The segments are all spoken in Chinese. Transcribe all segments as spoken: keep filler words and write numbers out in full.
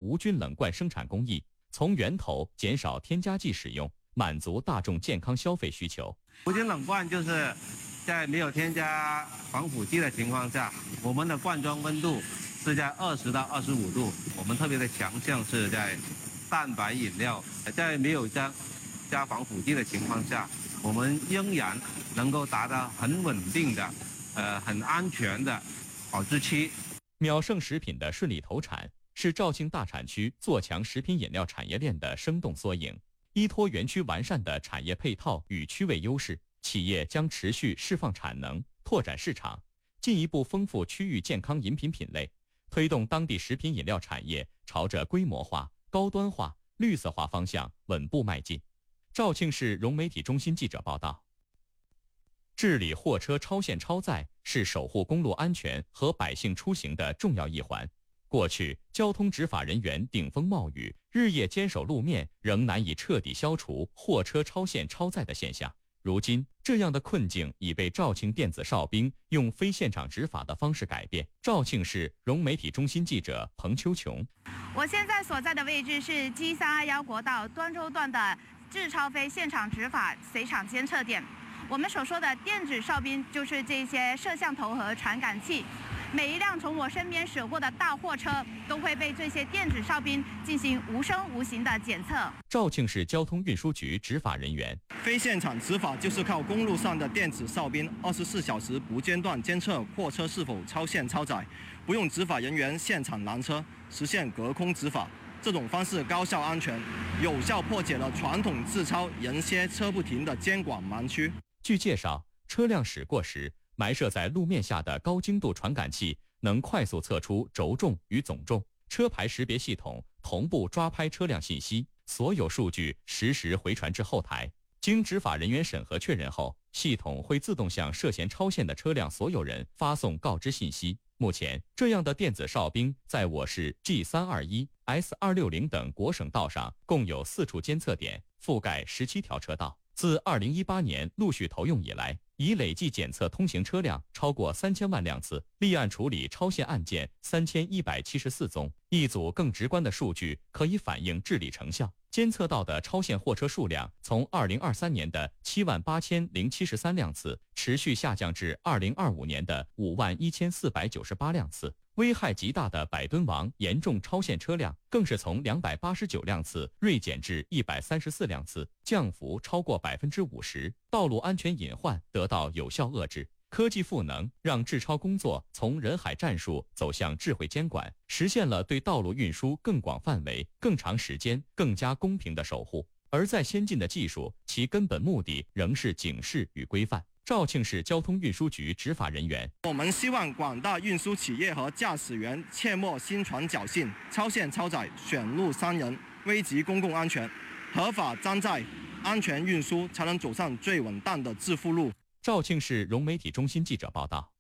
无菌冷罐生产工艺，从源头减少添加剂使用，满足大众健康消费需求。 无菌冷罐就是在没有添加防腐剂的情况下，我们的罐装温度是在二十到二十五度。我们特别的强项是在蛋白饮料，在没有加加防腐剂的情况下，我们仍然能够达到很稳定的、呃很安全的保质期。 秒胜食品的顺利投产，是肇庆大产区做强食品饮料产业链的生动缩影。依托园区完善的产业配套与区位优势，企业将持续释放产能，拓展市场，进一步丰富区域健康饮品品类，推动当地食品饮料产业朝着规模化、高端化、绿色化方向稳步迈进。肇庆市融媒体中心记者报道。治理货车超限超载是守护公路安全和百姓出行的重要一环。过去，交通执法人员顶风冒雨，日夜坚守路面，仍难以彻底消除货车超限超载的现象。如今，这样的困境已被肇庆电子哨兵用非现场执法的方式改变。肇庆市融媒体中心记者彭秋琼： 我现在所在的位置是 G 三二一国道端州段的治超非现场执法随场监测点。我们所说的电子哨兵就是这些摄像头和传感器。每一辆从我身边驶过的大货车都会被这些电子哨兵进行无声无形的检测。 肇庆市交通运输局执法人员： 非现场执法就是靠公路上的电子哨兵二十四小时不间断监测货车是否超限超载，不用执法人员现场拦车，实现隔空执法。这种方式高效安全，有效破解了传统自超人歇车不停的监管盲区。 据介绍，车辆驶过时，埋设在路面下的高精度传感器能快速测出轴重与总重，车牌识别系统同步抓拍车辆信息，所有数据实时回传至后台。经执法人员审核确认后，系统会自动向涉嫌超限的车辆所有人发送告知信息。目前，这样的电子哨兵在我市 G 三二一、S 二六零等国省道上共有四处监测点，覆盖十七条车道。自二零一八年陆续投用以来，已累计检测通行车辆超过三千万辆次，立案处理超限案件三千一百七十四宗。一组更直观的数据可以反映治理成效。监测到的超限货车数量从二零二三年的七万八千零七十三辆次，持续下降至二零二五年的五万一千四百九十八辆次。危害极大的百吨王严重超限车辆更是从两百八十九辆次锐减至一百三十四辆次，降幅超过百分之五十。道路安全隐患得到有效遏制。科技赋能让治超工作从人海战术走向智慧监管，实现了对道路运输更广范围、更长时间、更加公平的守护。而在先进的技术，其根本目的仍是警示与规范。肇庆市交通运输局执法人员： 我们希望广大运输企业和驾驶员切莫心存侥幸，超限超载选路伤人，危及公共安全。合法装载，安全运输才能走上最稳当的致富路。 肇庆市融媒体中心记者报道。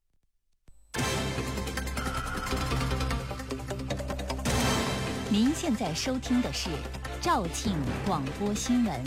您现在收听的是肇庆广播新闻。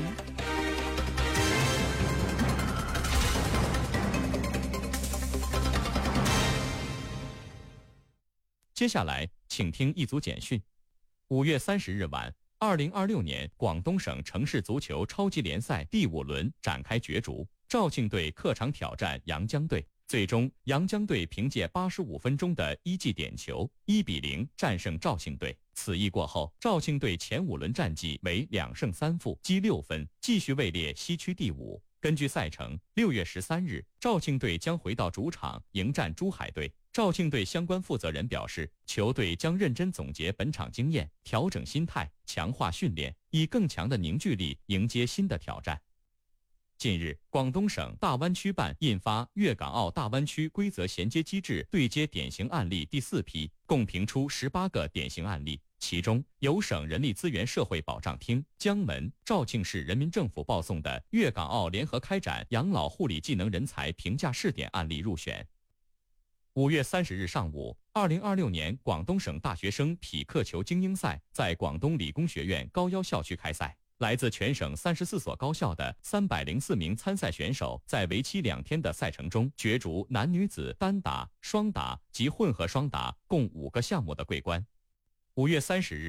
接下来，请听一组简讯。五月三十日晚，二零二六年广东省城市足球超级联赛第五轮展开角逐，肇庆队客场挑战阳江队。最终，阳江队凭借八十五分钟的一记点球，一比零战胜肇庆队。此役过后，肇庆队前五轮战绩为两胜三负，积六分，继续位列西区第五。根据赛程，六月十三日，肇庆队将回到主场迎战珠海队。肇庆队相关负责人表示，球队将认真总结本场经验，调整心态，强化训练，以更强的凝聚力迎接新的挑战。近日，广东省大湾区办印发《粤港澳大湾区规则衔接机制对接典型案例》第四批，共评出十八个典型案例，其中由省人力资源社会保障厅、江门、肇庆市人民政府报送的粤港澳联合开展养老护理技能人才评价试点案例入选。五月三十日上午，二零二六年广东省大学生匹克球精英赛在广东理工学院高腰校区开赛。来自全省三十四所高校的三百零四名参赛选手，在为期两天的赛程中角逐男女子单打、双打及混合双打共五个项目的桂冠。五月三十日。